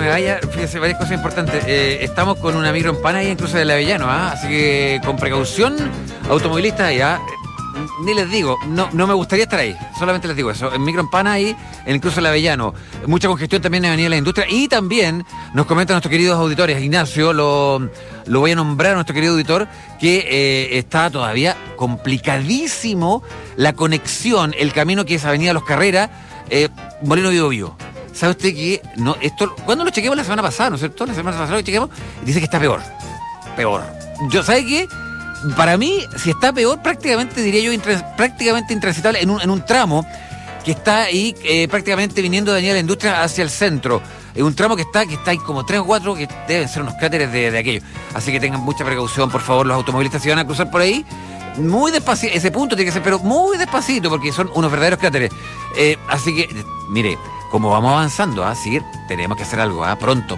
me vaya, fíjese, varias cosas importantes. Estamos con una micro en Pana ahí en Cruce del Avellano, así que con precaución, automovilistas allá. Ni les digo, no me gustaría estar ahí, solamente les digo eso. En micro en Pana ahí, en el Cruce del Avellano. Mucha congestión también en Avenida de la Industria. Y también nos comentan nuestros queridos auditores, Ignacio, lo voy a nombrar a nuestro querido auditor, que está todavía complicadísimo la conexión, el camino que es Avenida Los Carreras, Moreno Biobío. ¿Sabe usted que no, esto, cuando lo chequeamos la semana pasada, ¿no es cierto? La semana pasada lo chequeamos y dice que está peor. ¿Sabe qué? Para mí, si está peor, prácticamente diría yo prácticamente intransitable en un tramo que está ahí prácticamente viniendo de Avenida de la Industria hacia el centro. Es un tramo que está ahí como 3 o 4 que deben ser unos cráteres de aquello. Así que tengan mucha precaución, por favor, los automovilistas si van a cruzar por ahí. Muy despacito, ese punto tiene que ser, pero muy despacito, porque son unos verdaderos cráteres. Así que, mire, como vamos avanzando, sí, tenemos que hacer algo, pronto.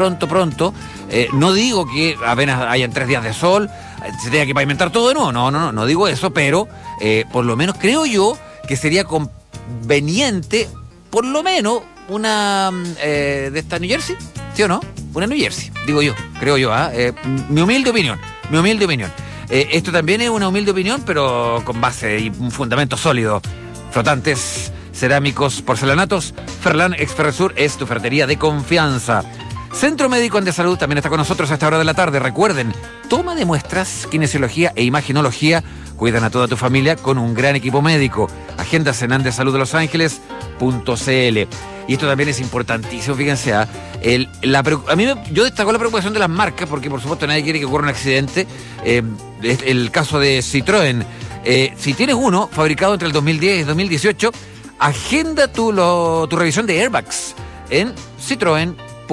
No digo que apenas hayan 3 días de sol, se tenga que pavimentar todo de nuevo, no digo eso, pero por lo menos creo yo que sería conveniente, por lo menos, una de esta New Jersey, ¿sí o no? Una New Jersey, digo yo, creo yo, mi humilde opinión. Esto también es una humilde opinión, pero con base y un fundamento sólido. Flotantes, cerámicos, porcelanatos, Ferlán Exferresur es tu ferretería de confianza. Centro Médico Andesalud también está con nosotros a esta hora de la tarde. Recuerden, toma de muestras, kinesiología e imaginología. Cuidan a toda tu familia con un gran equipo médico. Agendas en Andesalud de Los Ángeles.cl. Y esto también es importantísimo, fíjense, yo destaco la preocupación de las marcas, porque por supuesto nadie quiere que ocurra un accidente. El caso de Citroën. Si tienes uno fabricado entre el 2010 y el 2018, agenda tu revisión de airbags en Citroën.cl.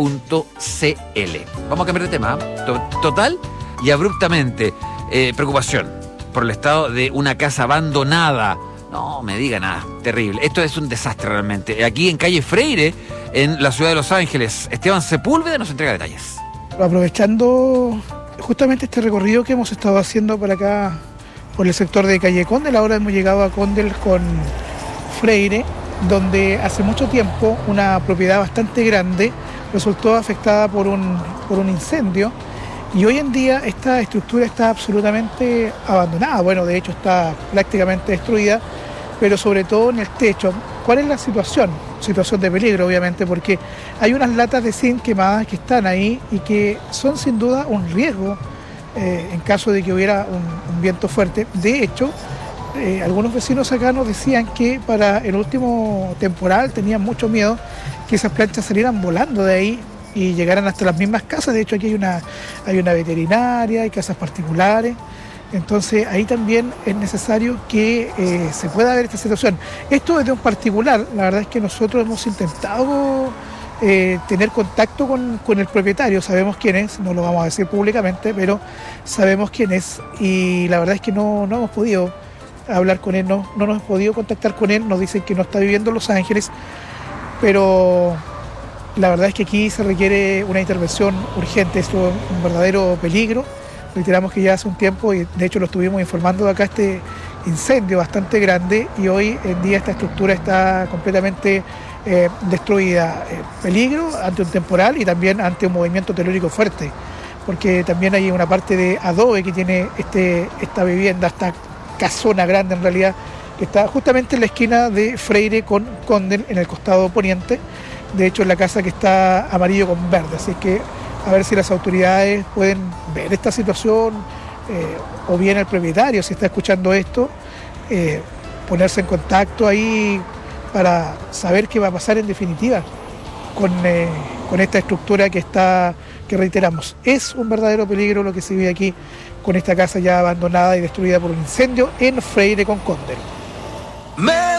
Vamos a cambiar de tema. Total y abruptamente. Preocupación por el estado de una casa abandonada. No me diga nada, terrible. Esto es un desastre realmente. Aquí en calle Freire, en la ciudad de Los Ángeles. Esteban Sepúlveda nos entrega detalles. Aprovechando justamente este recorrido que hemos estado haciendo por acá, por el sector de calle Condel, ahora hemos llegado a Condel con Freire, donde hace mucho tiempo una propiedad bastante grande resultó afectada por un incendio. Y hoy en día esta estructura está absolutamente abandonada, bueno, de hecho está prácticamente destruida, pero sobre todo en el techo. ¿Cuál es la situación? Situación de peligro, obviamente, porque hay unas latas de zinc quemadas que están ahí y que son sin duda un riesgo en caso de que hubiera un viento fuerte. De hecho, algunos vecinos acá nos decían que para el último temporal tenían mucho miedo que esas planchas salieran volando de ahí y llegaran hasta las mismas casas. De hecho, aquí hay una veterinaria, hay casas particulares. Entonces, ahí también es necesario que se pueda ver esta situación. Esto es de un particular. La verdad es que nosotros hemos intentado tener contacto con el propietario. Sabemos quién es, no lo vamos a decir públicamente, pero sabemos quién es. Y la verdad es que no hemos podido hablar con él, no nos hemos podido contactar con él. Nos dicen que no está viviendo en Los Ángeles, pero la verdad es que aquí se requiere una intervención urgente. Esto es un verdadero peligro. Reiteramos que ya hace un tiempo, y de hecho lo estuvimos informando de acá, este incendio bastante grande, y hoy en día esta estructura está completamente destruida. Peligro ante un temporal y también ante un movimiento telúrico fuerte, porque también hay una parte de adobe que tiene esta vivienda, esta casona grande en realidad, que está justamente en la esquina de Freire con Condel, en el costado poniente. De hecho, es la casa que está amarillo con verde, así que a ver si las autoridades pueden ver esta situación, o bien el propietario, si está escuchando esto, ponerse en contacto ahí para saber qué va a pasar en definitiva con esta estructura que reiteramos, es un verdadero peligro lo que se vive aquí con esta casa ya abandonada y destruida por un incendio en Freire con Condel.